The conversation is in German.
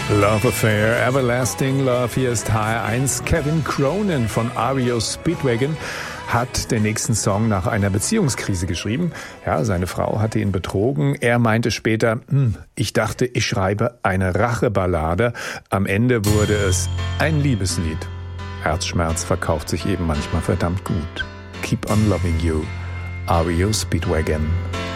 Love Affair, Everlasting Love. Hier ist HR1. Kevin Cronin von REO Speedwagon hat den nächsten Song nach einer Beziehungskrise geschrieben. Ja, seine Frau hatte ihn betrogen. Er meinte später, ich dachte, ich schreibe eine Racheballade. Am Ende wurde es ein Liebeslied. Herzschmerz verkauft sich eben manchmal verdammt gut. Keep on loving you. REO Speedwagon.